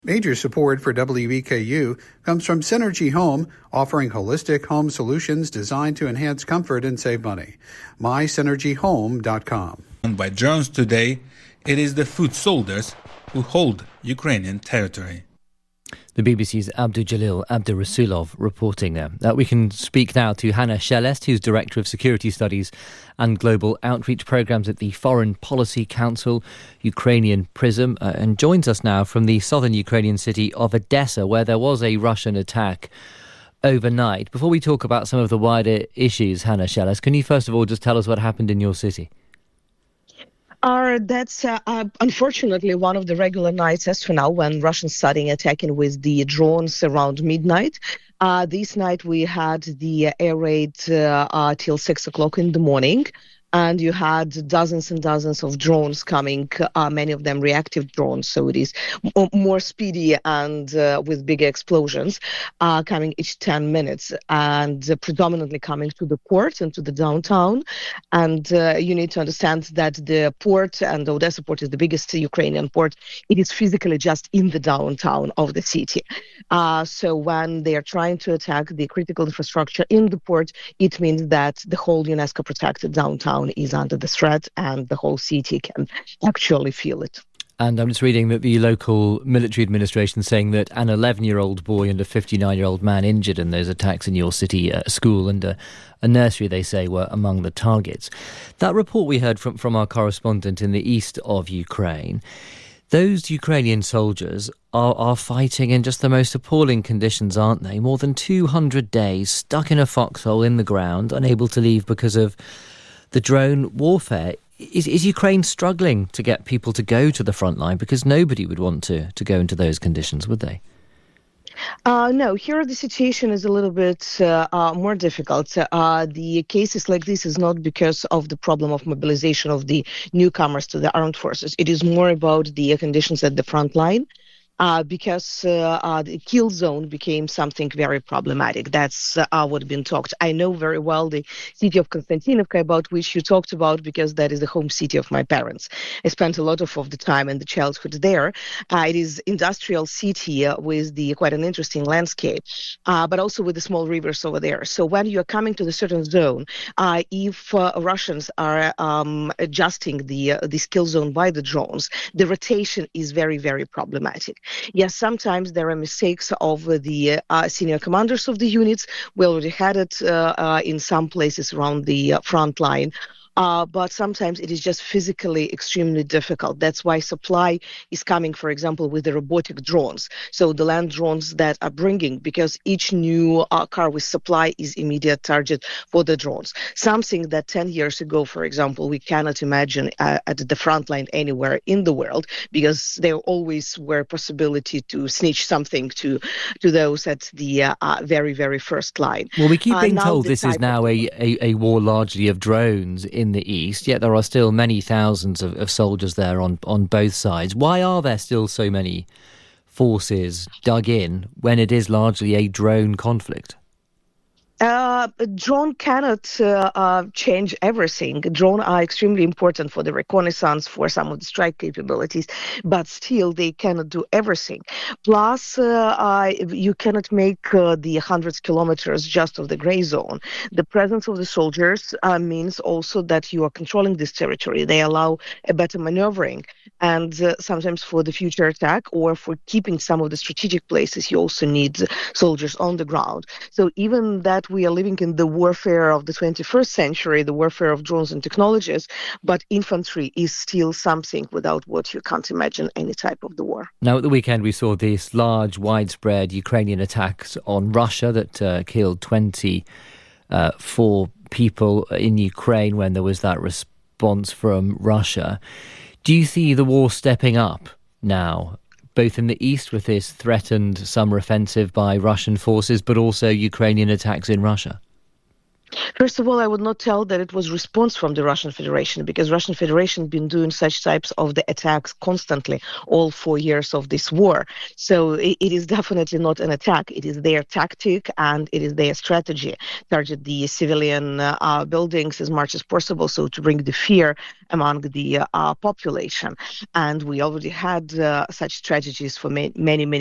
Major support for WEKU comes from Synergy Home, offering holistic home solutions designed to enhance comfort and save money. MySynergyHome.com. By drones today, it is the foot soldiers who hold Ukrainian territory. The BBC's Abdujalil Abdurasulov reporting there. We can speak now to Hannah Shelest, who's Director of Security Studies and Global Outreach Programmes at the Foreign Policy Council, Ukrainian PRISM, and joins us now from the southern Ukrainian city of Odessa, where there was a Russian attack overnight. Before we talk about some of the wider issues, Hannah Shelest, can you first of all just tell us what happened in your city? That's unfortunately one of the regular nights as for now when Russians starting attacking with the drones around midnight. This night we had the air raid till 6 o'clock in the morning. And you had dozens and dozens of drones coming, many of them reactive drones, so it is more speedy and with bigger explosions, coming each 10 minutes, and predominantly coming to the port and to the downtown. And you need to understand that the port, and the Odessa port is the biggest Ukrainian port, it is physically just in the downtown of the city. So when they are trying to attack the critical infrastructure in the port, it means that the whole UNESCO protected downtown is under the threat, and the whole city can actually feel it. And I'm just reading that the local military administration saying that an 11-year-old boy and a 59-year-old man injured in those attacks in your city, a school and a nursery, they say, were among the targets. That report we heard from our correspondent in the east of Ukraine, those Ukrainian soldiers are fighting in just the most appalling conditions, aren't they? More than 200 days stuck in a foxhole in the ground, unable to leave because of the drone warfare. Is Ukraine struggling to get people to go to the front line? Because nobody would want to go into those conditions, would they? No, here the situation is a little bit more difficult. The cases like this is not because of the problem of mobilization of the newcomers to the armed forces. It is more about the conditions at the front line. Because the kill zone became something very problematic. That's what's been talked. I know very well the city of Konstantinovka, about which you talked about, because that is the home city of my parents. I spent a lot of the time in the childhood there. It is industrial city with quite an interesting landscape, but also with the small rivers over there. So when you are coming to the certain zone, if Russians are adjusting the kill zone by the drones, the rotation is very, very problematic. Yes, sometimes there are mistakes of the senior commanders of the units. We already had it in some places around the front line. But sometimes it is just physically extremely difficult. That's why supply is coming, for example, with the robotic drones. So the land drones that are bringing, because each new car with supply is immediate target for the drones. Something that 10 years ago, for example, we cannot imagine at the front line anywhere in the world, because there always were possibility to snitch something to those at the very, very first line. Well, we keep being told this is now a war largely of drones in the east, yet there are still many thousands of soldiers there on both sides. Why are there still so many forces dug in when it is largely a drone conflict? Drone cannot change everything. Drones are extremely important for the reconnaissance, for some of the strike capabilities, but still they cannot do everything. Plus, you cannot make the hundreds of kilometers just of the gray zone. The presence of the soldiers means also that you are controlling this territory. They allow a better maneuvering. And sometimes for the future attack or for keeping some of the strategic places, you also need soldiers on the ground. So even that we are living in the warfare of the 21st century, the warfare of drones and technologies, but infantry is still something without what you can't imagine any type of the war. Now, at the weekend, we saw these large, widespread Ukrainian attacks on Russia that killed 24 people in Ukraine when there was that response from Russia. Do you see the war stepping up now, both in the east with this threatened summer offensive by Russian forces, but also Ukrainian attacks in Russia? First of all, I would not tell that it was response from the Russian Federation, because Russian Federation been doing such types of the attacks constantly all 4 years of this war. So it is definitely not an attack. It is their tactic and it is their strategy. Target the civilian buildings as much as possible, so to bring the fear among the population. And we already had such strategies for many